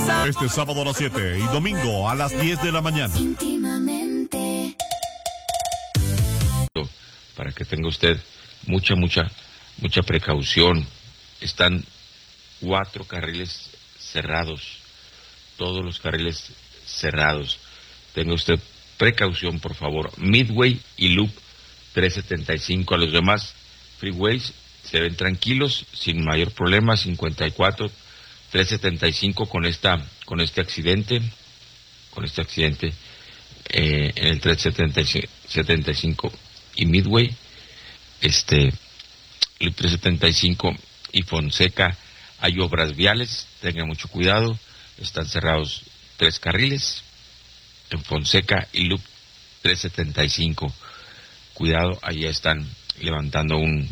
Este sábado a las 7 y domingo a las 10 de la mañana. Para que tenga usted mucha precaución. Están 4 carriles cerrados, todos los carriles cerrados. Tenga usted precaución, por favor. Midway y Loop 375. A los demás freeways se ven tranquilos, sin mayor problema. 54, 375 con este accidente en el 375 y Midway, Loop 375 y Fonseca. Hay obras viales, tengan mucho cuidado. Están cerrados 3 carriles en Fonseca y Loop 375. Cuidado, ahí están levantando un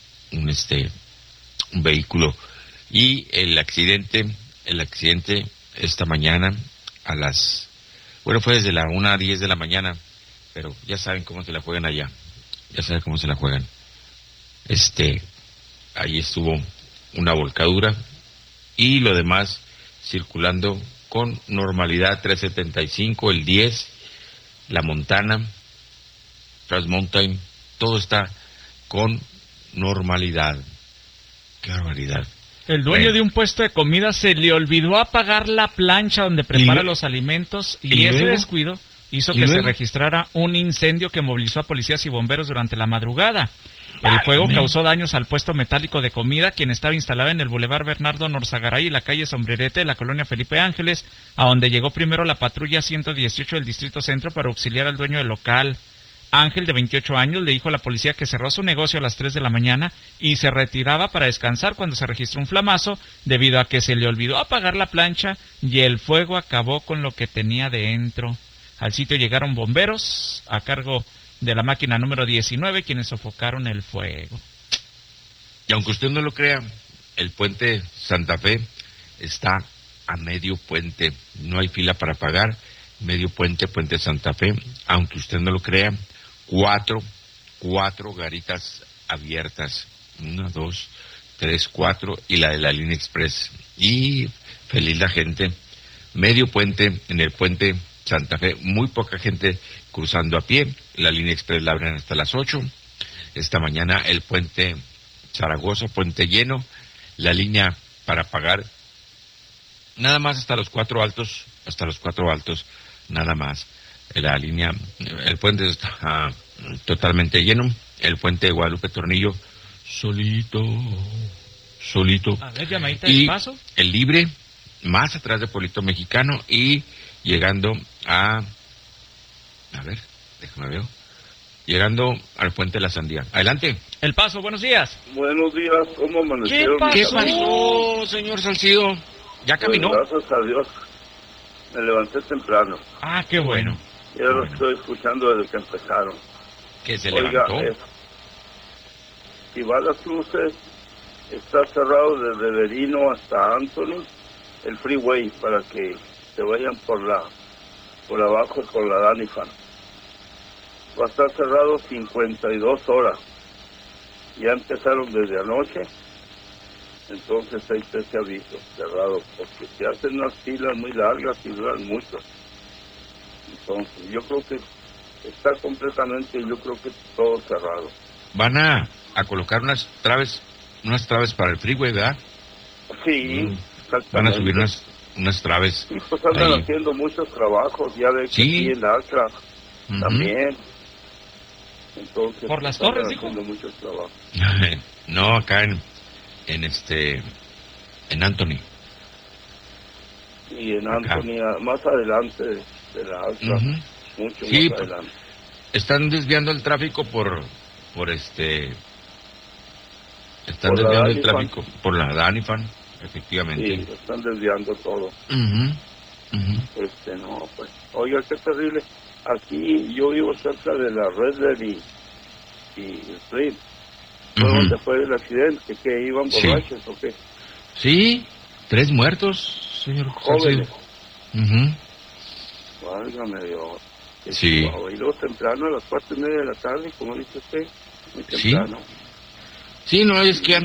vehículo. Y el accidente esta mañana fue desde la 1:10 de la mañana, pero ya saben cómo se la juegan allá. Ya saben cómo se la juegan. Ahí estuvo una volcadura y lo demás circulando con normalidad. 375, el 10, la Montana, Trans Mountain, todo está con normalidad. Qué barbaridad. El dueño de un puesto de comida se le olvidó apagar la plancha donde prepara los alimentos y ese descuido hizo que se registrara un incendio que movilizó a policías y bomberos durante la madrugada. El fuego causó daños al puesto metálico de comida, quien estaba instalado en el Boulevard Bernardo Norzagaray y la calle Sombrerete de la colonia Felipe Ángeles, a donde llegó primero la patrulla 118 del Distrito Centro para auxiliar al dueño del local. Ángel, de 28 años, le dijo a la policía que cerró su negocio a las 3 de la mañana y se retiraba para descansar cuando se registró un flamazo debido a que se le olvidó apagar la plancha y el fuego acabó con lo que tenía dentro. Al sitio llegaron bomberos a cargo de la máquina número 19, quienes sofocaron el fuego. Y aunque usted no lo crea, el puente Santa Fe está a medio puente. No hay fila para pagar. Medio puente, puente Santa Fe. Aunque usted no lo crea, cuatro garitas abiertas. 1, 2, 3, 4 y la de la línea express. Y feliz la gente. Medio puente, en el puente Santa Fe, muy poca gente cruzando a pie. La línea express la abren hasta las 8. Esta mañana el puente Zaragoza, puente lleno. La línea para pagar nada más hasta los 4 altos, nada más. La línea, el puente está totalmente lleno. El puente de Guadalupe Tornillo solito. A ver, llamadita y del Paso. El Libre, más atrás de Pueblito Mexicano y llegando a ver, déjame ver. Llegando al puente de la Sandía. Adelante. El Paso, buenos días. Buenos días, ¿cómo amanecieron? ¿Qué pasó, señor Salcido? ¿Ya caminó? Pues gracias a Dios, me levanté temprano. Ah, qué bueno. Ya lo estoy escuchando desde que empezaron. Que se levantó. Si va a las cruces, está cerrado desde Verino hasta Anthony, el freeway, para que se vayan por abajo, por la Danifan. Va a estar cerrado 52 horas. Ya empezaron desde anoche, entonces hay ese aviso cerrado, porque se hacen unas filas muy largas y duran mucho. Entonces, yo creo que está completamente, todo cerrado. Van a colocar unas traves para el freeway, ¿verdad? Sí, exactamente. Van a subir unas traves. Sí, pues andan ahí haciendo muchos trabajos, ya de que aquí en Acra también. Entonces, ¿por las torres, dijo? Haciendo muchos trabajos. No, acá en Anthony. Y en Anthony, más adelante de la Acra, mucho sí, más adelante. Están desviando el tráfico por Están por desviando el tráfico por la Danifan, efectivamente. Sí, están desviando todo. No, pues, oiga, qué terrible. Aquí yo vivo cerca de la Red y Street. ¿Fue donde fue el accidente? ¿Que iban borrachos o qué? Sí, 3 muertos, señor jóvenes. Válgame Dios. Sí. Y luego temprano, a las 4:30 de la tarde, como dice usted, muy temprano. Sí, no, es que